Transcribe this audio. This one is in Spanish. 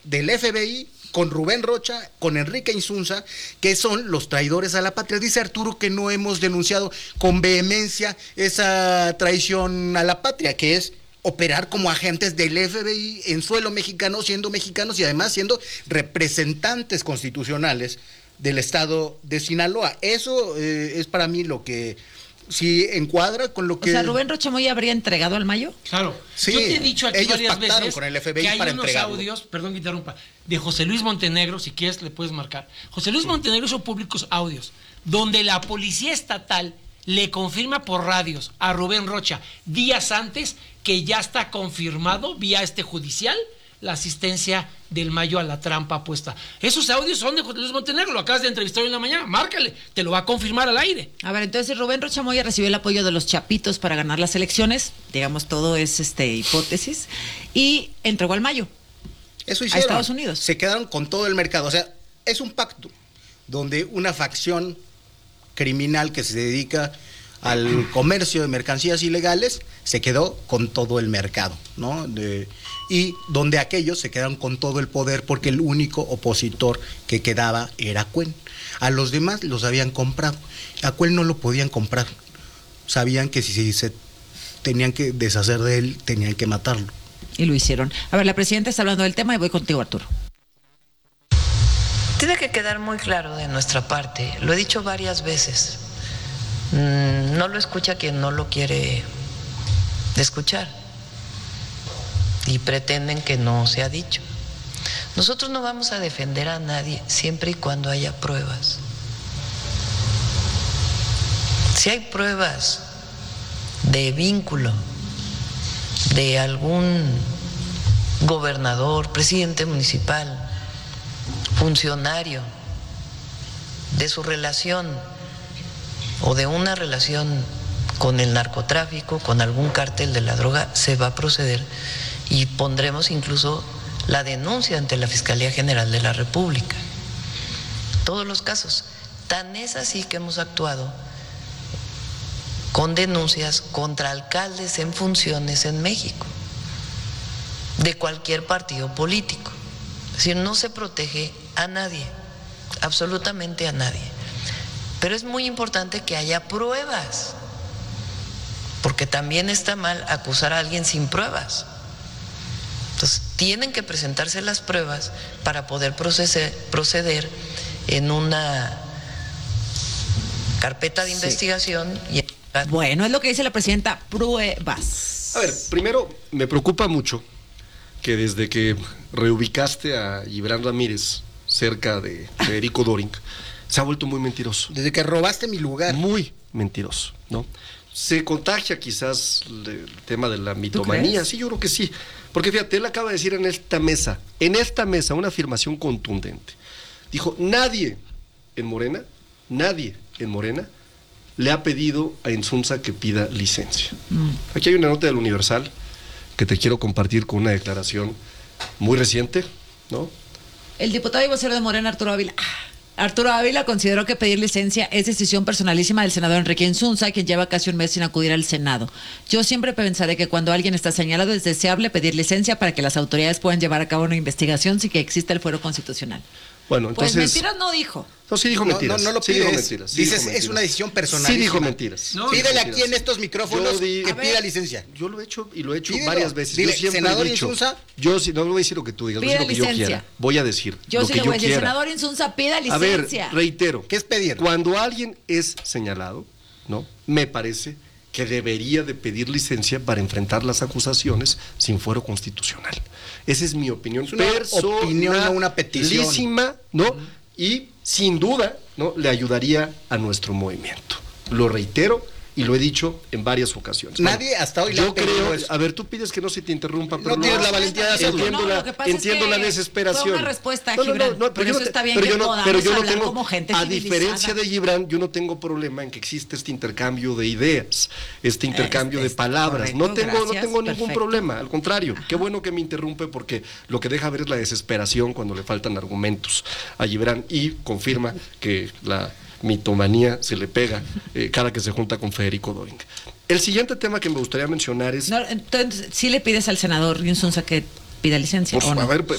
del FBI, con Rubén Rocha, con Enrique Insunza, que son los traidores a la patria. Dice Arturo que no hemos denunciado con vehemencia esa traición a la patria, que es operar como agentes del FBI en suelo mexicano, siendo mexicanos y además siendo representantes constitucionales del estado de Sinaloa. Eso es para mí lo que sí encuadra con lo que... O sea, ¿Rubén Rocha Moya habría entregado al Mayo? Claro. Sí, yo te he dicho aquí ellos varias pactaron veces con el FBI que hay para unos entregarlo. audios, perdón que interrumpa, de José Luis Montenegro, si quieres le puedes marcar. José Luis Montenegro hizo públicos audios donde la policía estatal le confirma por radios a Rubén Rocha días antes que ya está confirmado vía judicial la asistencia del Mayo a la trampa puesta. Esos audios son de José Luis Montenegro, lo acabas de entrevistar hoy en la mañana, márcale, te lo va a confirmar al aire. A ver, entonces Rubén Rocha Moya recibió el apoyo de los chapitos para ganar las elecciones, digamos, todo es hipótesis, y entregó al Mayo. Eso hicieron. A Estados Unidos. Se quedaron con todo el mercado. O sea, es un pacto donde una facción criminal que se dedica al comercio de mercancías ilegales se quedó con todo el mercado, ¿no? Y donde aquellos se quedaron con todo el poder porque el único opositor que quedaba era Cuen. A los demás los habían comprado. A Cuen no lo podían comprar. Sabían que si se tenían que deshacer de él, tenían que matarlo. Y lo hicieron. A ver, la presidenta está hablando del tema y voy contigo, Arturo. Tiene que quedar muy claro de nuestra parte, lo he dicho varias veces, no lo escucha quien no lo quiere escuchar y pretenden que no se ha dicho. Nosotros no vamos a defender a nadie siempre y cuando haya pruebas. Si hay pruebas de vínculo de algún gobernador, presidente municipal, funcionario, de su relación o de una relación con el narcotráfico, con algún cártel de la droga, se va a proceder y pondremos incluso la denuncia ante la Fiscalía General de la República. Todos los casos. Tan es así que hemos actuado con denuncias contra alcaldes en funciones en México, de cualquier partido político. Es decir, no se protege a nadie, absolutamente a nadie. Pero es muy importante que haya pruebas, porque también está mal acusar a alguien sin pruebas. Entonces, tienen que presentarse las pruebas para poder proceder en una carpeta de investigación. Sí. Bueno, es lo que dice la presidenta, pruebas. A ver, primero, me preocupa mucho que desde que reubicaste a Gibran Ramírez cerca de Federico Doring, se ha vuelto muy mentiroso. Desde que robaste mi lugar. Muy mentiroso, ¿no? Se contagia quizás el tema de la mitomanía. Sí, yo creo que sí. Porque fíjate, él acaba de decir en esta mesa, una afirmación contundente. Dijo, nadie en Morena le ha pedido a Insunza que pida licencia. Aquí hay una nota del Universal que te quiero compartir con una declaración muy reciente, ¿no? El diputado y vocero de Morena, Arturo Ávila consideró que pedir licencia es decisión personalísima del senador Enrique Insunza, quien lleva casi un mes sin acudir al Senado. Yo siempre pensaré que cuando alguien está señalado es deseable pedir licencia para que las autoridades puedan llevar a cabo una investigación sin que exista el fuero constitucional. Bueno, entonces... Pues mentiras no dijo. No, sí dijo mentiras. No lo sí pides. Dijo mentiras. Dices, es una decisión personal. Sí dijo mentiras. No, pídele aquí en estos micrófonos que pida licencia. Yo lo he hecho y lo he hecho Pídelo. varias veces. Dile, yo siempre senador he dicho, Insunza, yo no voy a decir lo que tú digas, voy a decir lo que yo quiera. Voy a decir yo lo sí que le voy yo a decir, quiera. senador Insunza, pida licencia. A ver, reitero. ¿Qué es pedir? Cuando alguien es señalado, ¿no? Me parece que debería de pedir licencia para enfrentar las acusaciones sin fuero constitucional. Esa es mi opinión. Es una opinión, no una petición. ¿No? Y sin duda, ¿no? Le ayudaría a nuestro movimiento. Lo reitero y lo he dicho en varias ocasiones. Nadie hasta hoy le ha pedido eso. A ver, tú pides que no se te interrumpa, pero no tienes la valentía de hacerlo. Entiendo la desesperación. Fue una respuesta, Gibran. Por eso está bien que podamos hablar como gente civilizada. A diferencia de Gibran, yo no tengo problema en que existe este intercambio de ideas, este intercambio de palabras. Correcto, no tengo ningún problema, al contrario. Qué bueno que me interrumpe porque lo que deja ver es la desesperación cuando le faltan argumentos a Gibran y confirma que la mitomanía se le pega cada que se junta con Federico Doring. El siguiente tema que me gustaría mencionar es... No, entonces, ¿sí le pides al senador Insunza que pida licencia Pues, o no? A ver,